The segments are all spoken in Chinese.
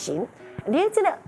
行。你这个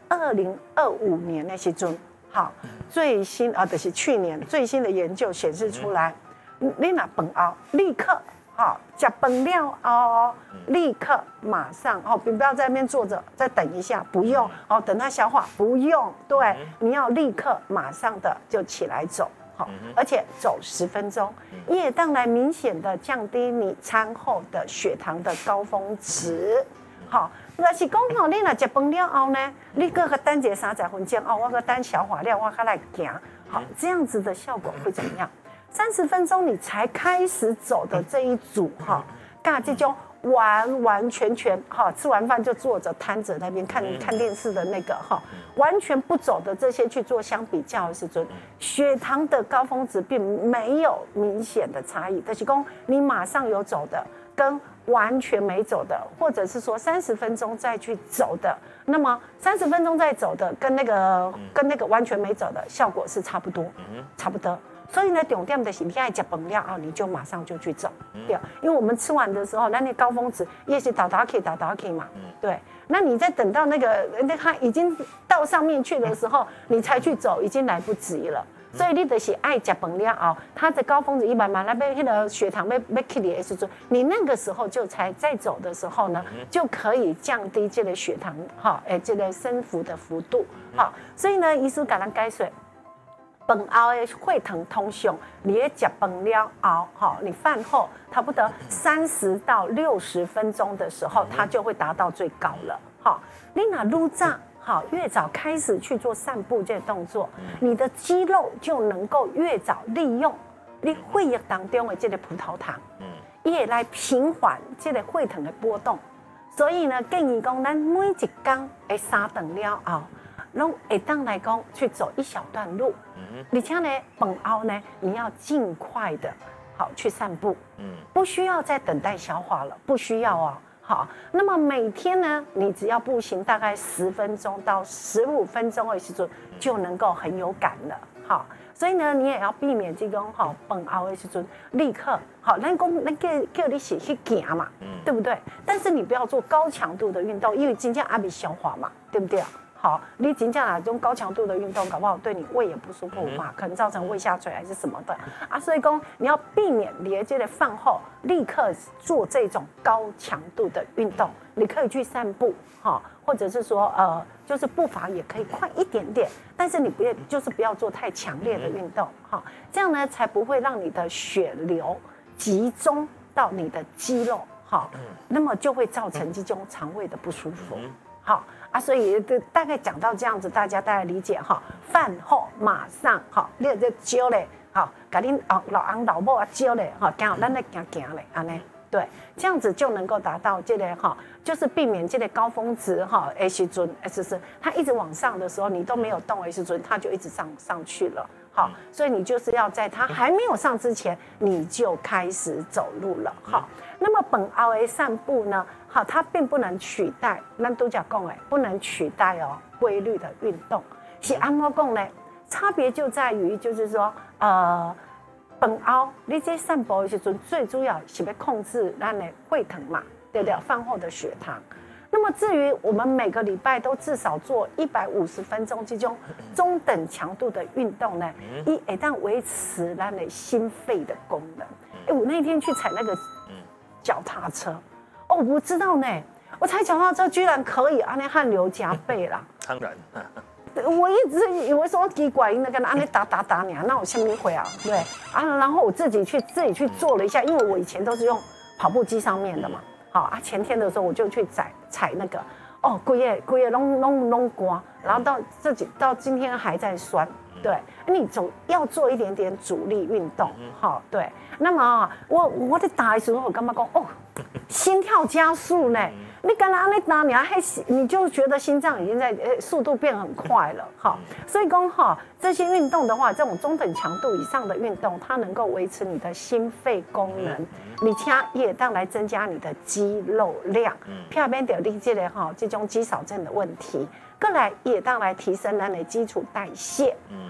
2025年的时阵，好，最新就是去年最新的研究显示出来，你拿饭后立刻好吃饭了哦，立刻马上哦，并不要在那边坐着再等一下，不用哦，等它消化不用，对，你要立刻马上的就起来走。好，而且走10分钟，也当然明显的降低你餐后的血糖的高峰值。好，若是讲吼，你若食饭了后呢，你搁个等一个30分钟哦，我搁等消化了，我搁来行。好，这样子的效果会怎么样？30分钟你才开始走的这一组哈，跟这种完完全全哈，吃完饭就坐着瘫着那边看电视的那个哈，完全不走的这些去做相比较的时候，血糖的高峰值并没有明显的差异。但是说你马上有走的跟完全没走的，或者是说30分钟再去走的，那么30分钟再走的跟那个完全没走的效果是差不多，差不多。所以呢，重点就是你爱吃饭了后，你就马上就去走，对，因为我们吃完的时候，那高峰值也是倒去嘛，对。那你在等到那它已经到上面去的时候，你才去走，已经来不及了。所以你就是爱吃饭了后，它的高峰值慢慢被那个血糖被起来的时候，你那个时候就才在走的时候呢，就可以降低这个血糖这个升幅的幅度，好，所以呢，医师给咱解说。饭后的血糖通常，你在吃饭了后，你饭后差不多30到60分钟的时候，它就会达到最高了。好，你那越早越早开始去做散步这个动作，你的肌肉就能够越早利用你血液当中的这个葡萄糖，也来平缓这个血糖的波动。所以呢，建议讲，咱每一天的3顿了后。拢会当来讲去走一小段路，而且呢，饭后呢，你要尽快的好去散步，不需要再等待消化了，不需要哦。好，那么每天呢，你只要步行大概10分钟到15分钟的时候，就能够很有感了。好，所以呢，你也要避免这种饭后的时候立刻好，咱叫你去行嘛，对不对？但是你不要做高强度的运动，因为真正还没消化嘛，对不对？好，你真正这种高强度的运动，搞不好对你胃也不舒服嘛，可能造成胃下垂还是什么的啊。所以说你要避免你这个饭后立刻做这种高强度的运动，你可以去散步，或者是说就是步伐也可以快一点点，但是你不要做太强烈的运动，这样呢才不会让你的血流集中到你的肌肉，那么就会造成这种肠胃的不舒服，好。所以大概讲到这样子，大家理解哈。饭后马上你这招嘞，给恁老翁老母招嘞，行，咱来行嘞，安尼对，这样子就能够达到这个就是避免这个高峰值的时阵，是它一直往上的时候，你都没有动的时阵，它就一直上去了。好，所以你就是要在它还没有上之前，你就开始走路了。好，那么饭后的散步呢？好，它并不能取代，咱都讲不能取代规律的运动。是安怎讲呢？差别就在于，就是说，饭后你这散步的时候，最主要是要控制咱的血糖嘛，对不对？饭后的血糖。那么至于我们每个礼拜都至少做150分钟这种中等强度的运动呢，一旦维持咱的心肺的功能。我那天去踩那个脚踏车。我不知道呢，我踩脚踏车居然可以那汗流浃背啦！ 当然， 我一直以为说奇怪，那个那打你啊，那我下面会啊，对啊，然后我自己去做了一下，因为我以前都是用跑步机上面的嘛，好前天的时候我就去踩那个，规夜弄刮，然后到今天还在酸。对，你要做一点点阻力运动，对。那么我在打的时候，我干嘛讲心跳加速呢？你刚才你打你就觉得心脏已经在速度变很快了，所以讲这些运动的话，这种中等强度以上的运动，它能够维持你的心肺功能，而且也当来增加你的肌肉量，避免掉你这种肌少症的问题。过来也当来提升咱的基础代谢，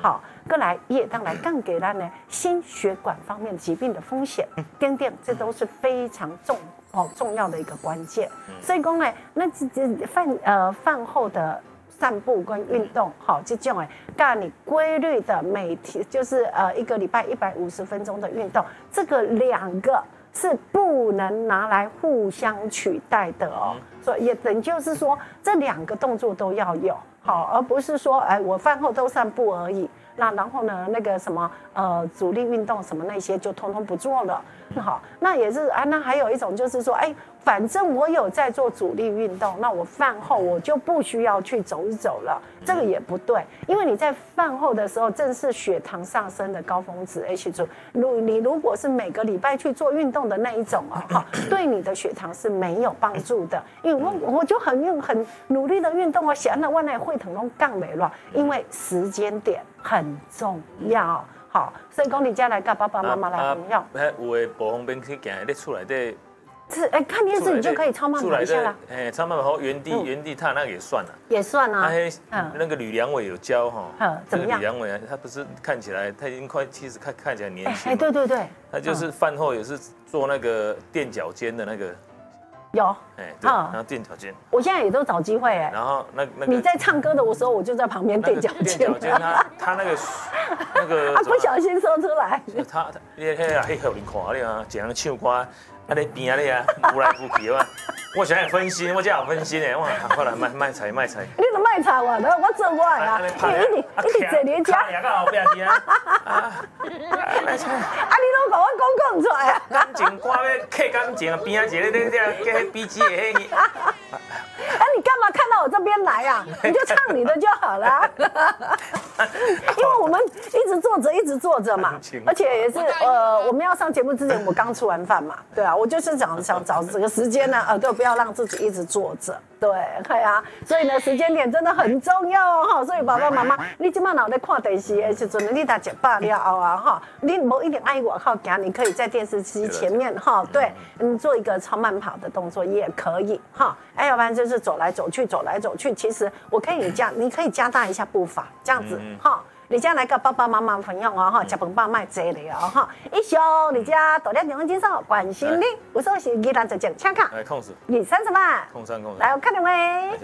过来也当来降给咱呢心血管方面疾病的风险，等等，这都是非常重要的一个关键。所以讲呢，那饭后的散步跟运动，好，这种干你规律的每天就是一个礼拜150分钟的运动，这个2个是不能拿来互相取代的哦。所以也等就是说，这2个动作都要有，好，而不是说我饭后都散步而已。然后呢，那个什么阻力运动什么那些就通通不做了。好，那也是那还有一种就是说，反正我有在做阻力运动，那我饭后我就不需要去走一走了，这个也不对，因为你在饭后的时候正是血糖上升的高峰值，你如果是每个礼拜去做运动的那一种对你的血糖是没有帮助的，因为我就很努力的运动，我想那我那会疼都降没了，因为时间点很重要。好，所以讲你家来跟爸爸妈妈来朋友。 有的不方便去行，在厝内底。 是看电视你就可以超慢跑一下啦。 超慢跑原地踏那个也算了。 也算啊。 那个吕良伟有教哈。 怎么样？ 吕良伟他不是看起来他已经快70，看起来年轻。 对。 他就是饭后也是做那个垫脚尖的那个。 有， 对，然后垫脚尖， 我现在也都找机会然后那个你在唱歌的时候，我就在旁边垫脚尖。垫脚尖， 他那个不小心说出来。 他迄互人看了啊，一人唱歌，在边咧啊，扶来扶去啊。我想要分心，我真有分心诶，我快来卖菜。 你都卖菜我做我的啊，一直坐你家。 卡到后壁去啊！卖菜。 你拢甲我讲出来啊！ 感情歌要客感情，边啊一个在笔记的迄。 你干嘛看到我这边来啊？你就唱你的就好了。因为我们一直坐着嘛，而且也是我们要上节目之前，我刚吃完饭嘛，对啊，我就是想找这个时间呢，对，不要让自己一直坐着，对啊，所以呢，时间点真的很重要哦，所以爸爸妈妈，你今晚脑袋看电视的时阵，你打100了啊你不一定爱往后行，你可以在电视机前面对，做一个超慢跑的动作也可以要不然就是走来走去，其实你可以加大一下步伐，这样子你家来个爸爸妈妈朋友吃饭饱卖坐了以上你家大量电话介绍关心你，有所是疑难就请请卡，230万，03，来我看两位。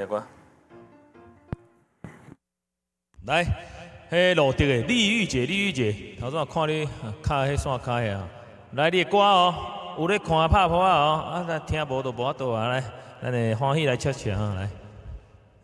来，迄路德的李玉姐，头先看你卡迄线卡遐，来你的歌有咧看拍谱来听无就无法度来，咱的欢喜来唱来。